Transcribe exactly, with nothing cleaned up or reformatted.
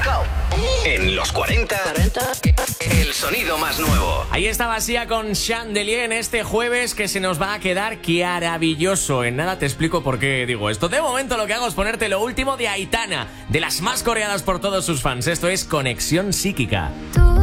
En los cuarenta, el sonido más nuevo. Ahí estaba Sia con Chandelier en este jueves que se nos va a quedar maravilloso. En nada te explico por qué digo esto. De momento lo que hago es ponerte lo último de Aitana, de las más coreadas por todos sus fans. Esto es Conexión Psíquica. Tú